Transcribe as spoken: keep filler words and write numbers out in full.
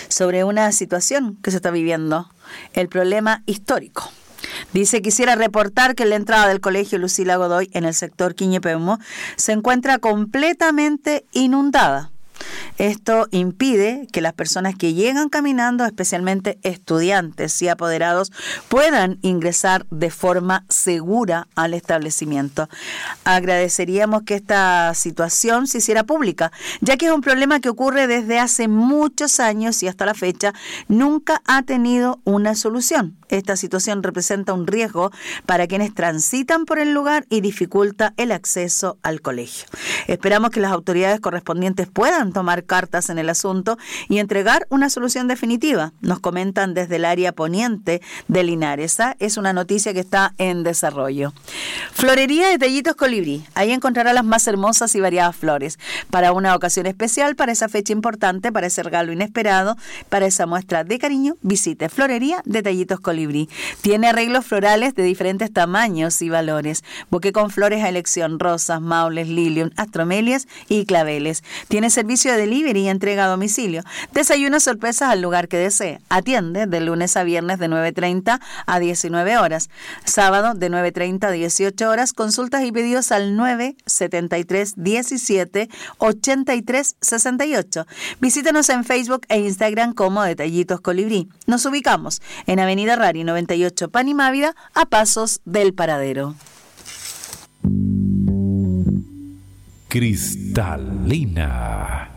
sobre una situación que se está viviendo, el problema histórico. Dice, quisiera reportar que la entrada del colegio Lucila Godoy en el sector Quiñepeumo se encuentra completamente inundada. Esto impide que las personas que llegan caminando, especialmente estudiantes y apoderados, puedan ingresar de forma segura al establecimiento. Agradeceríamos que esta situación se hiciera pública, ya que es un problema que ocurre desde hace muchos años y hasta la fecha nunca ha tenido una solución. Esta situación representa un riesgo para quienes transitan por el lugar y dificulta el acceso al colegio. Esperamos que las autoridades correspondientes puedan tomar cartas en el asunto y entregar una solución definitiva. Nos comentan desde el área poniente de Linares. Esa es una noticia que está en desarrollo. Florería Detallitos Colibrí. Ahí encontrará las más hermosas y variadas flores. Para una ocasión especial, para esa fecha importante, para ese regalo inesperado, para esa muestra de cariño, visite Florería Detallitos Colibrí. Tiene arreglos florales de diferentes tamaños y valores. Buque con flores a elección, rosas, maules, lilium, astromelias y claveles. Tiene servicio de delivery y entrega a domicilio. Desayunos sorpresas al lugar que desee. Atiende de lunes a viernes de nueve treinta a diecinueve horas. Sábado de nueve treinta a dieciocho horas. Consultas y pedidos al nueve setenta y tres diecisiete ochenta y tres sesenta y ocho. Visítanos en Facebook e Instagram como Detallitos Colibrí. Nos ubicamos en Avenida Rari noventa y ocho Panimávida, a pasos del Paradero. Cristalina.